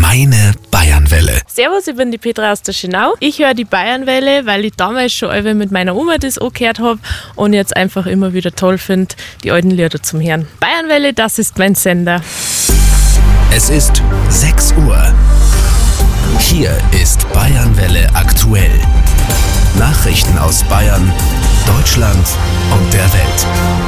Meine Bayernwelle. Servus, ich bin die Petra aus der Schönau. Ich höre die Bayernwelle, weil ich damals schon alle mit meiner Oma das angehört habe und jetzt einfach immer wieder toll finde, die alten Lieder zum Hören. Bayernwelle, das ist mein Sender. Es ist 6 Uhr. Hier ist Bayernwelle aktuell. Nachrichten aus Bayern, Deutschland und der Welt.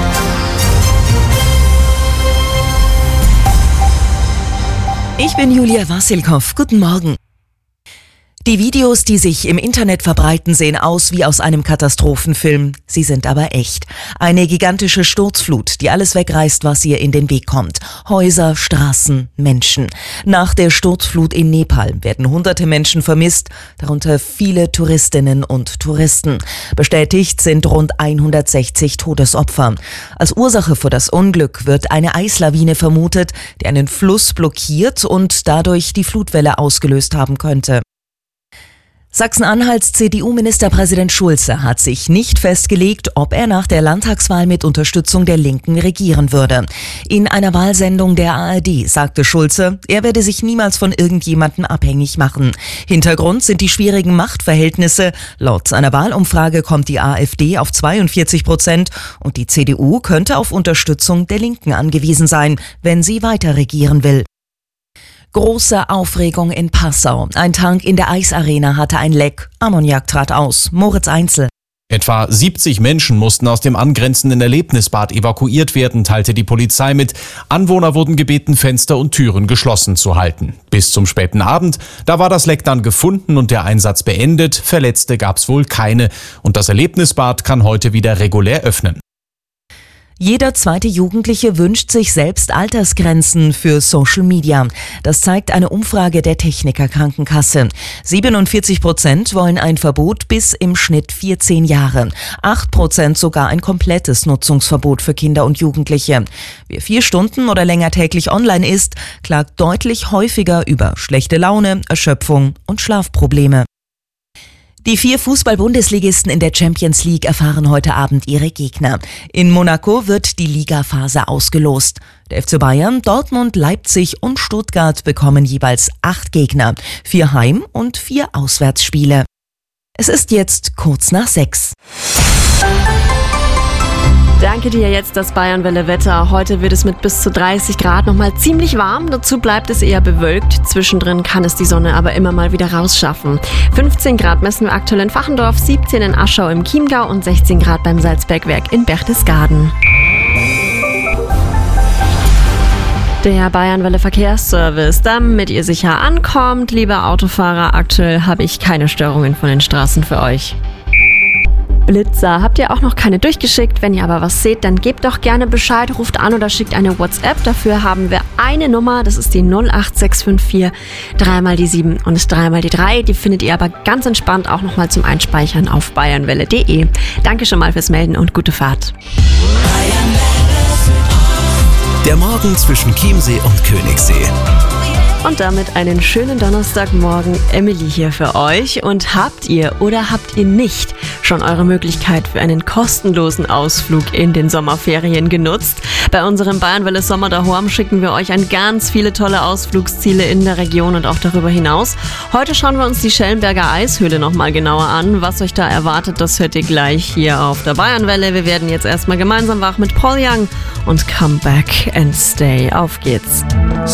Ich bin Julia Wassilkow. Guten Morgen. Die Videos, die sich im Internet verbreiten, sehen aus wie aus einem Katastrophenfilm. Sie sind aber echt. Eine gigantische Sturzflut, die alles wegreißt, was ihr in den Weg kommt. Häuser, Straßen, Menschen. Nach der Sturzflut in Nepal werden hunderte Menschen vermisst, darunter viele Touristinnen und Touristen. Bestätigt sind rund 160 Todesopfer. Als Ursache für das Unglück wird eine Eislawine vermutet, die einen Fluss blockiert und dadurch die Flutwelle ausgelöst haben könnte. Sachsen-Anhalts CDU-Ministerpräsident Schulze hat sich nicht festgelegt, ob er nach der Landtagswahl mit Unterstützung der Linken regieren würde. In einer Wahlsendung der ARD sagte Schulze, er werde sich niemals von irgendjemandem abhängig machen. Hintergrund sind die schwierigen Machtverhältnisse. Laut einer Wahlumfrage kommt die AfD auf 42% und die CDU könnte auf Unterstützung der Linken angewiesen sein, wenn sie weiter regieren will. Große Aufregung in Passau. Ein Tank in der Eisarena hatte ein Leck. Ammoniak trat aus. Moritz Einzel. Etwa 70 Menschen mussten aus dem angrenzenden Erlebnisbad evakuiert werden, teilte die Polizei mit. Anwohner wurden gebeten, Fenster und Türen geschlossen zu halten. Bis zum späten Abend, da war das Leck dann gefunden und der Einsatz beendet. Verletzte gab's wohl keine. Und das Erlebnisbad kann heute wieder regulär öffnen. Jeder zweite Jugendliche wünscht sich selbst Altersgrenzen für Social Media. Das zeigt eine Umfrage der Techniker Krankenkasse. 47% wollen ein Verbot bis im Schnitt 14 Jahre. 8% sogar ein komplettes Nutzungsverbot für Kinder und Jugendliche. Wer 4 Stunden oder länger täglich online ist, klagt deutlich häufiger über schlechte Laune, Erschöpfung und Schlafprobleme. Die 4 Fußball-Bundesligisten in der Champions League erfahren heute Abend ihre Gegner. In Monaco wird die Ligaphase ausgelost. Der FC Bayern, Dortmund, Leipzig und Stuttgart bekommen jeweils 8 Gegner, 4 Heim- und 4 Auswärtsspiele. Es ist jetzt kurz nach 6. Danke dir, jetzt das Bayernwelle-Wetter. Heute wird es mit bis zu 30 Grad nochmal ziemlich warm. Dazu bleibt es eher bewölkt. Zwischendrin kann es die Sonne aber immer mal wieder rausschaffen. 15 Grad messen wir aktuell in Fachendorf, 17 in Aschau im Chiemgau und 16 Grad beim Salzbergwerk in Berchtesgaden. Der Bayernwelle Verkehrsservice, damit ihr sicher ankommt. Liebe Autofahrer, aktuell habe ich keine Störungen von den Straßen für euch. Blitzer habt ihr auch noch keine durchgeschickt. Wenn ihr aber was seht, dann gebt doch gerne Bescheid, ruft an oder schickt eine WhatsApp. Dafür haben wir eine Nummer, das ist die 08654 3 die 7 und 3 die 3. Die findet ihr aber ganz entspannt auch nochmal zum Einspeichern auf bayernwelle.de. Danke schon mal fürs Melden und gute Fahrt. Der Morgen zwischen Chiemsee und Königssee. Und damit einen schönen Donnerstagmorgen. Emily hier für euch. Und habt ihr oder habt ihr nicht schon eure Möglichkeit für einen kostenlosen Ausflug in den Sommerferien genutzt? Bei unserem Bayernwelle Sommer daheim schicken wir euch an ganz viele tolle Ausflugsziele in der Region und auch darüber hinaus. Heute schauen wir uns die Schellenberger Eishöhle nochmal genauer an. Was euch da erwartet, das hört ihr gleich hier auf der Bayernwelle. Wir werden jetzt erstmal gemeinsam wach mit Paul Young und Come Back and Stay. Auf geht's.